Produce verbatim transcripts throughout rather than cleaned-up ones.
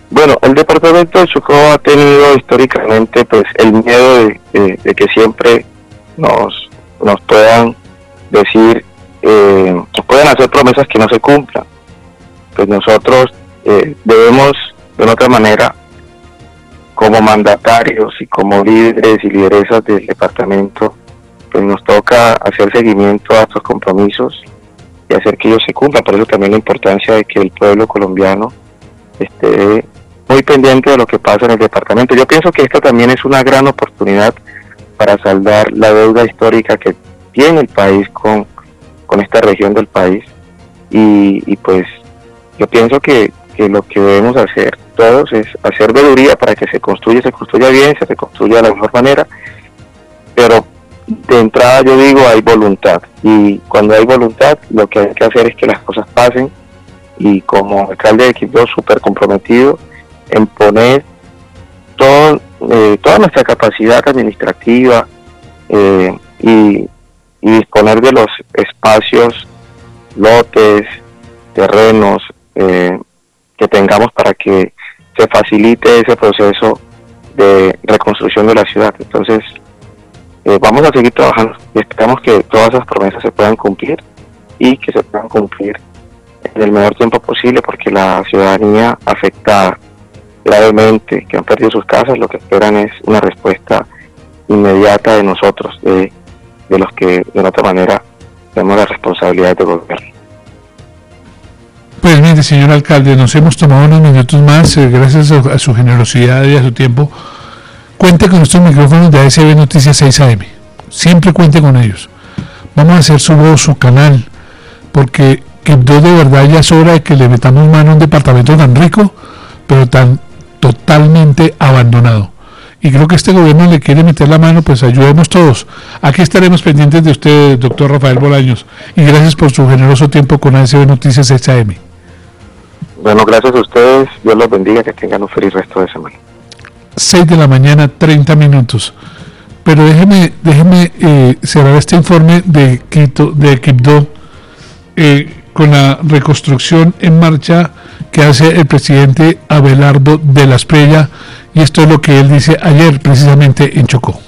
Bueno, el departamento de Chocó ha tenido históricamente pues el miedo de, de, de que siempre nos, nos puedan decir, eh, nos puedan hacer promesas que no se cumplan. Pues nosotros eh, debemos, de una otra manera, como mandatarios y como líderes y lideresas del departamento, pues nos toca hacer seguimiento a estos compromisos y hacer que ellos se cumplan. Por eso también la importancia de que el pueblo colombiano esté muy pendiente de lo que pasa en el departamento. Yo pienso que esta también es una gran oportunidad para saldar la deuda histórica que tiene el país con, con esta región del país, y, y pues yo pienso que, que lo que debemos hacer todos es hacer veeduría para que se construya, se construya bien, se reconstruya de la mejor manera, pero de entrada yo digo hay voluntad, y cuando hay voluntad lo que hay que hacer es que las cosas pasen, y como alcalde de Quibdó súper comprometido en poner todo, eh, toda nuestra capacidad administrativa eh, y, y disponer de los espacios, lotes, terrenos eh, que tengamos para que se facilite ese proceso de reconstrucción de la ciudad. Entonces eh, vamos a seguir trabajando y esperamos que todas esas promesas se puedan cumplir y que se puedan cumplir en el menor tiempo posible, porque la ciudadanía afectada gravemente, que han perdido sus casas, lo que esperan es una respuesta inmediata de nosotros, de, de los que de otra manera tenemos la responsabilidad de gobierno. Pues mire, señor alcalde, nos hemos tomado unos minutos más, eh, gracias a, a su generosidad y a su tiempo. Cuente con estos micrófonos de A S B Noticias seis A M, siempre cuente con ellos. Vamos a hacer su voz, su canal, porque Quibdó de verdad ya es hora de que le metamos mano a un departamento tan rico, pero tan totalmente abandonado. Y creo que este gobierno le quiere meter la mano, pues ayudemos todos. Aquí estaremos pendientes de usted, doctor Rafael Bolaños, y gracias por su generoso tiempo con A S B Noticias seis A M. Bueno, gracias a ustedes, Dios los bendiga, que tengan un feliz resto de semana. seis de la mañana, treinta minutos. Pero déjeme, déjeme eh, cerrar este informe de Quito, de Quibdó, eh, con la reconstrucción en marcha que hace el presidente Abelardo de la Espriella, y esto es lo que él dice ayer precisamente en Chocó.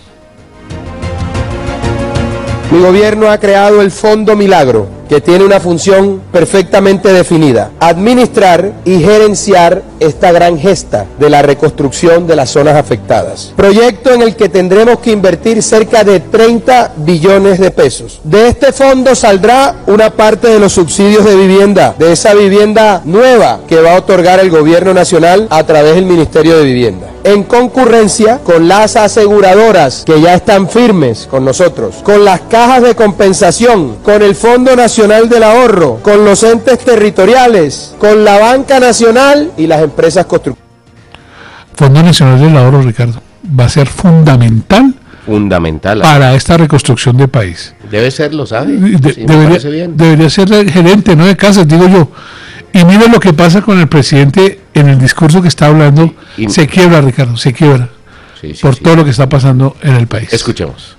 Mi gobierno ha creado el Fondo Milagro, que tiene una función perfectamente definida: administrar y gerenciar esta gran gesta de la reconstrucción de las zonas afectadas. Proyecto en el que tendremos que invertir cerca de treinta billones de pesos. De este fondo saldrá una parte de los subsidios de vivienda, de esa vivienda nueva que va a otorgar el gobierno nacional a través del Ministerio de Vivienda, en concurrencia con las aseguradoras que ya están firmes con nosotros, con las cajas de compensación, con el Fondo Nacional del Ahorro, con los entes territoriales, con la Banca Nacional y las empresas constructoras. Fondo Nacional del Ahorro, Ricardo, va a ser fundamental, fundamental para esta reconstrucción del país. Debe serlo, ¿sabe? De, sí, debería, bien. debería ser el gerente, no de casas, digo yo. Y mire lo que pasa con el presidente en el discurso que está hablando. Y, y, se quiebra, Ricardo, se quiebra sí, sí, por sí. todo lo que está pasando en el país. Escuchemos.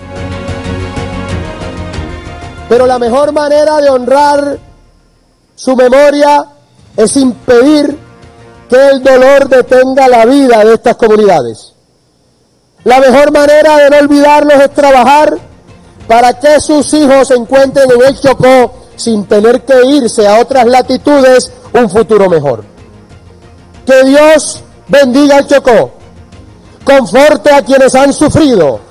Pero la mejor manera de honrar su memoria es impedir que el dolor detenga la vida de estas comunidades. La mejor manera de no olvidarlos es trabajar para que sus hijos se encuentren en el Chocó sin tener que irse a otras latitudes, un futuro mejor. Que Dios bendiga el Chocó, conforte a quienes han sufrido